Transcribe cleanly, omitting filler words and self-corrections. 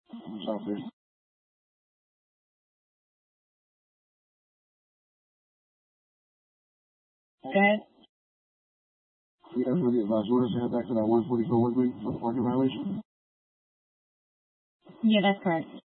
Southeast. Okay. Everybody advised orders to head back to that 144 with me for the parking violation. Yeah, that's correct.